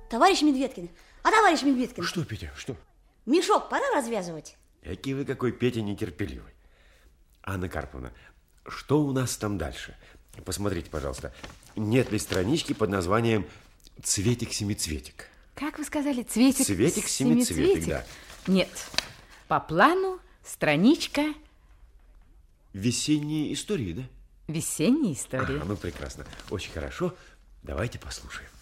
Товарищ Медведкин, товарищ Медведкин. Что, Петя, что? Мешок пора развязывать? Экий вы какой, Петя, нетерпеливый. Анна Карповна, что у нас там дальше? Посмотрите, пожалуйста, нет ли странички под названием «Цветик-семицветик»? Как вы сказали? Цветик? Цветик-семицветик, да. Нет. По плану страничка... Весенние истории, да? Весенние истории. Ну, прекрасно. Очень хорошо. Давайте послушаем.